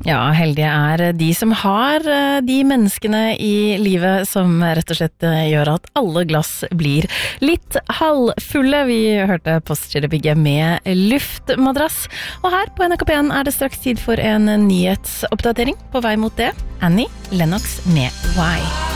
Ja, heldige de som har de menneskene i livet som rett og slett gjør at alle glass blir litt halvfulle. Vi hørte Postgirobygget med luftmadrass. Og her på NRK1 det straks tid for en nyhetsoppdatering. På vei mot det, Annie Lennox med Why.